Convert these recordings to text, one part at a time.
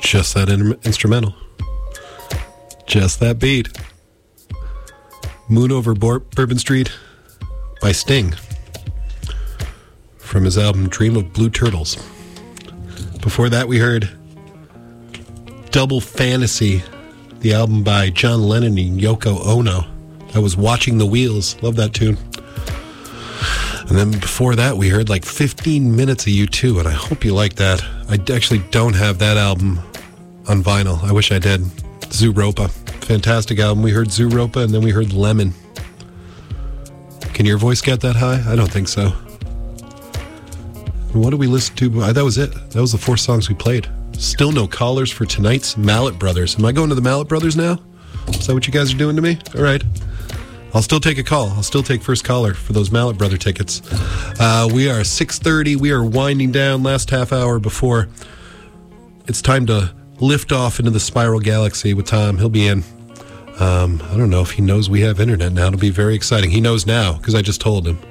Just that instrumental. Just that beat. Moon Over Bourbon Street by Sting from his album Dream of Blue Turtles. Before that, we heard Double Fantasy, the album by John Lennon and Yoko Ono. That was Watching the Wheels. Love that tune. And then before that, we heard like 15 minutes of U2, and I hope you like that. I actually don't have that album on vinyl. I wish I did. Zooropa. Fantastic album. We heard Zooropa, and then we heard Lemon. Can your voice get that high? I don't think so. What did we listen to? That was it. That was the 4 songs we played. Still no callers for tonight's Mallet Brothers. Am I going to the Mallet Brothers now? Is that what you guys are doing to me? All right. I'll still take a call. I'll still take first caller for those Mallet Brother tickets. We are 6:30. We are winding down last half hour before it's time to lift off into the Spiral Galaxy with Tom. He'll be in. I don't know if he knows we have internet now. It'll be very exciting. He knows now because I just told him.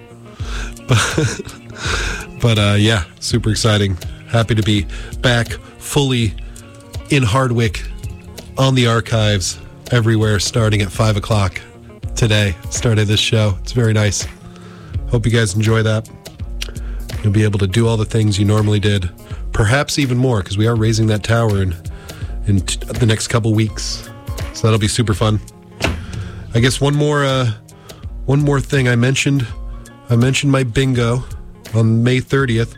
But yeah, super exciting. Happy to be back fully in Hardwick on the archives everywhere starting at 5 o'clock today. Started this show. It's very nice. Hope you guys enjoy that. You'll be able to do all the things you normally did. Perhaps even more because we are raising that tower in the next couple weeks. So that'll be super fun. I guess one more thing I mentioned my bingo on May 30th.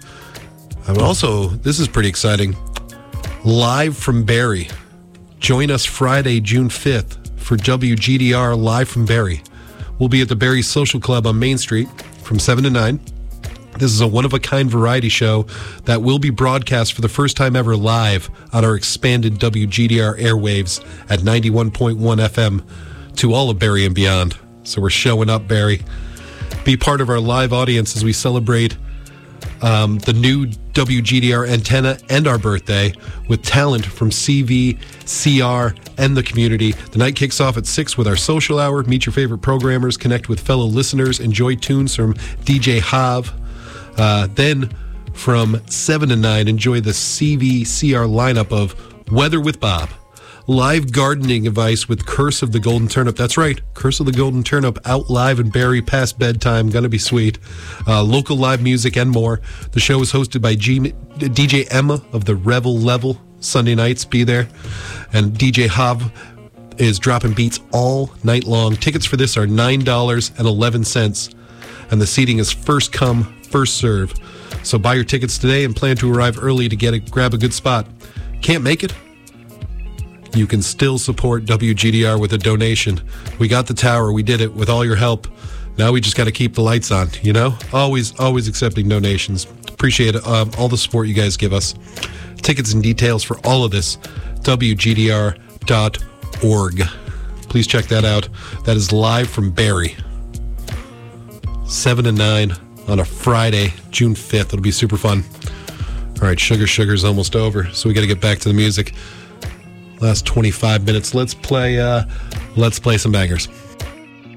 This is pretty exciting. Live from Barrie. Join us Friday, June 5th for WGDR Live from Barrie. We'll be at the Barrie Social Club on Main Street from 7 to 9. This is a one-of-a-kind variety show that will be broadcast for the first time ever live on our expanded WGDR airwaves at 91.1 FM to all of Barrie and beyond. So we're showing up, Barrie. Be part of our live audience as we celebrate the new WGDR antenna and our birthday with talent from CV, CR, and the community. The night kicks off at 6 with our social hour. Meet your favorite programmers, connect with fellow listeners, enjoy tunes from DJ Hav. Then from 7 to 9, enjoy the CV-CR lineup of Weather with Bob, live gardening advice with Curse of the Golden Turnip. That's right, Curse of the Golden Turnip out live in Barrie past bedtime. Gonna be sweet. Local live music and more. The show is hosted by DJ Emma of the Revel Level. Sunday nights, be there. And DJ Hav is dropping beats all night long. Tickets for this are $9.11. And the seating is first come, first serve. So buy your tickets today and plan to arrive early to grab a good spot. Can't make it? You can still support WGDR with a donation. We got the tower. We did it with all your help. Now we just got to keep the lights on, you know? Always accepting donations. Appreciate all the support you guys give us. Tickets and details for all of this, WGDR.org. Please check that out. That is live from Barrie. 7 to 9 on a Friday, June 5th. It'll be super fun. All right, Sugar's almost over, so we got to get back to the music. Last 25 minutes. Let's play some bangers.